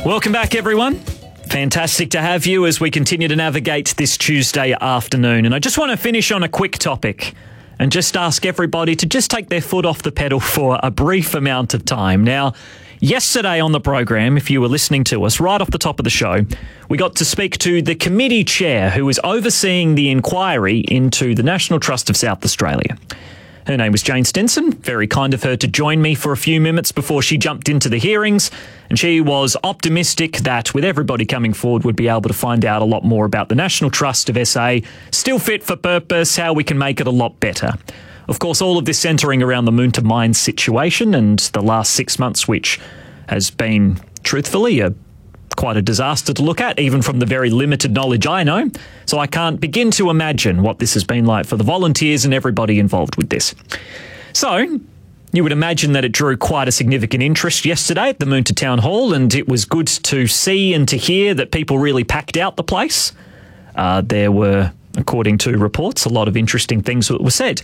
Welcome back, everyone. Fantastic to have you as we continue to navigate this Tuesday afternoon. And I just want to finish on a quick topic and just ask everybody to just take their foot off the pedal for a brief amount of time. Now, yesterday on the program, if you were listening to us right off the top of the show, we got to speak to the committee chair who was overseeing the inquiry into the National Trust of South Australia. Her name was Jane Stenson. Very kind of her to join me for a few minutes before she jumped into the hearings. And she was optimistic that with everybody coming forward, we'd be able to find out a lot more about the National Trust of SA, still fit for purpose, how we can make it a lot better. Of course, all of this centring around the Moonta Mines situation and the last 6 months, which has been, truthfully, quite a disaster to look at, even from the very limited knowledge I know. So I can't begin to imagine what this has been like for the volunteers and everybody involved with this. So you would imagine that it drew quite a significant interest yesterday at the Moonta Town Hall, and it was good to see and to hear that people really packed out the place. There were, according to reports, a lot of interesting things that were said.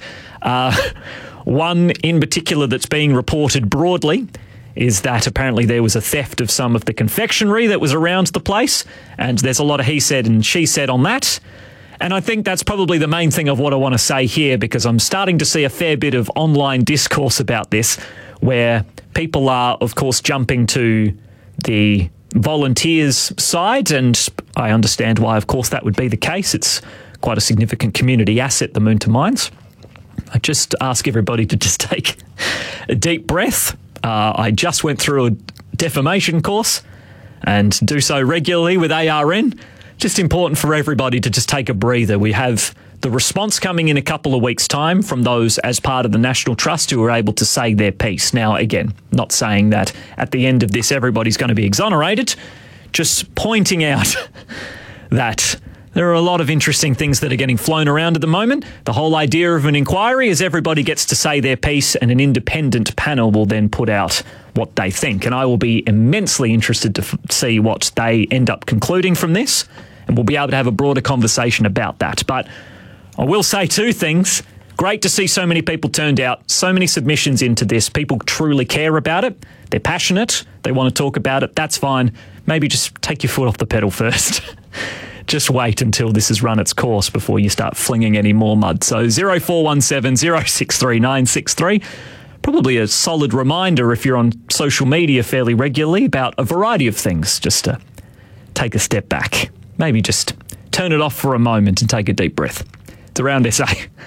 One in particular that's being reported broadly is that apparently there was a theft of some of the confectionery that was around the place, and there's a lot of he said and she said on that. And I think that's probably the main thing of what I want to say here, because I'm starting to see a fair bit of online discourse about this, where people are, of course, jumping to the volunteers' side, and I understand why, of course, that would be the case. It's quite a significant community asset, the Moonta Mines. I just ask everybody to just take a deep breath. I just went through a defamation course and do so regularly with ARN. Just important for everybody to just take a breather. We have the response coming in a couple of weeks' time from those as part of the National Trust who are able to say their piece. Now, again, not saying that at the end of this everybody's going to be exonerated, just pointing out that there are a lot of interesting things that are getting flown around at the moment. The whole idea of an inquiry is everybody gets to say their piece, and an independent panel will then put out what they think. And I will be immensely interested to see what they end up concluding from this, and we'll be able to have a broader conversation about that. But I will say two things. Great to see so many people turned out, so many submissions into this. People truly care about it. They're passionate. They want to talk about it. That's fine. Maybe just take your foot off the pedal first. Just wait until this has run its course before you start flinging any more mud. So 0417 063 963. Probably a solid reminder if you're on social media fairly regularly about a variety of things, just to take a step back. Maybe just turn it off for a moment and take a deep breath. It's around SA.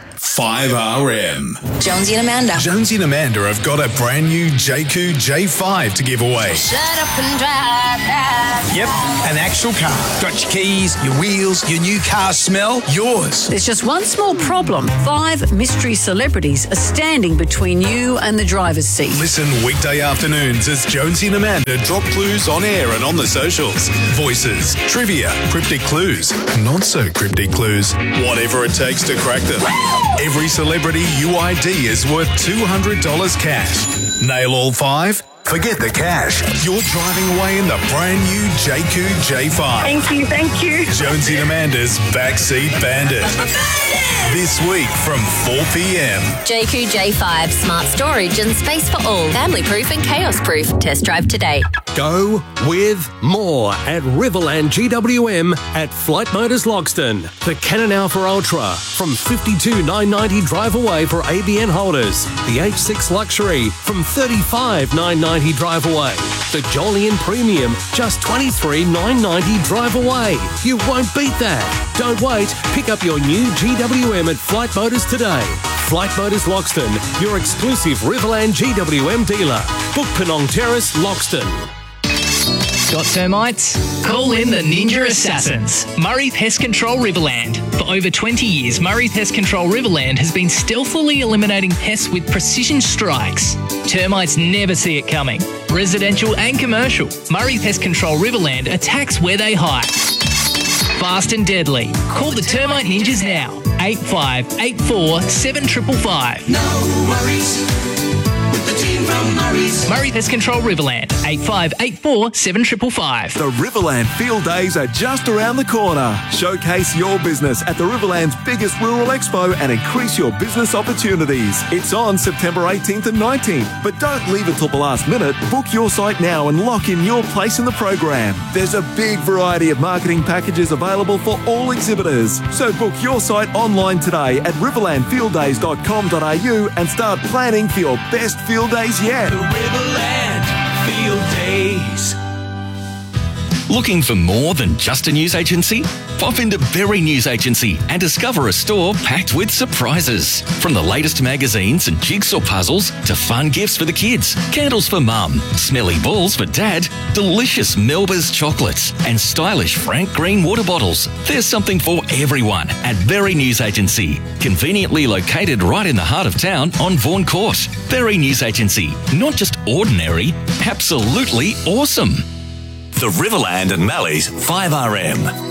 5RM. Jonesy and Amanda. Jonesy and Amanda have got a brand new JQ J5 to give away. Shut up and drive. Yep, an actual car. Got your keys, your wheels, your new car smell, yours. There's just one small problem. 5 mystery celebrities are standing between you and the driver's seat. Listen weekday afternoons as Jonesy and Amanda drop clues on air and on the socials. Voices, trivia, cryptic clues, not so cryptic clues, whatever it takes to crack them. Every celebrity you ID is worth $200 cash. Nail all 5? Forget the cash. You're driving away in the brand new JQ J5. Thank you. Jonesy and Amanda's Backseat Bandit. This week from 4 p.m. JQ J5, smart storage and space for all. Family proof and chaos proof. Test drive today. Go with more at Riverland GWM at Flight Motors Loxton. The Canon Alpha Ultra from $52,990 drive away for ABN holders. The H6 Luxury from $35,990 drive away. The Jolyon Premium just $23,990 drive away. You won't beat that. Don't wait. Pick up your new GWM at Flight Motors today. Flight Motors Loxton, your exclusive Riverland GWM dealer. Book Penong Terrace, Loxton. Got termites? Call in the Ninja Assassins. Murray Pest Control Riverland. For over 20 years, Murray Pest Control Riverland has been stealthily eliminating pests with precision strikes. Termites never see it coming. Residential and commercial, Murray Pest Control Riverland attacks where they hide. Fast and deadly. Call the Termite Ninjas now. 8584 7555. No worries with the team. Murray Pest Control Riverland, 8584 7555. The Riverland Field Days are just around the corner. Showcase your business at the Riverland's biggest rural expo and increase your business opportunities. It's on September 18th and 19th, but don't leave it till the last minute. Book your site now and lock in your place in the program. There's a big variety of marketing packages available for all exhibitors. So book your site online today at riverlandfielddays.com.au and start planning for your best field days yet. The Riverland Field Days. Looking for more than just a news agency? Pop into Berry News Agency and discover a store packed with surprises. From the latest magazines and jigsaw puzzles to fun gifts for the kids, candles for mum, smelly balls for dad, delicious Melba's chocolates and stylish Frank Green water bottles. There's something for everyone at Berry News Agency. Conveniently located right in the heart of town on Vaughan Court. Berry News Agency. Not just ordinary, absolutely awesome. The Riverland and Mallee's 5RM.